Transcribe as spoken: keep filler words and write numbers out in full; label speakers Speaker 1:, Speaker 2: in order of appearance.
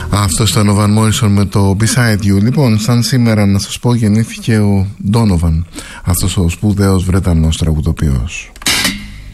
Speaker 1: Αυτό ήταν ο Van Morrison με το Beside You. Λοιπόν, σαν σήμερα να σας πω, γεννήθηκε ο Donovan, αυτός ο σπουδαίος Βρετανός τραγουδοποιός.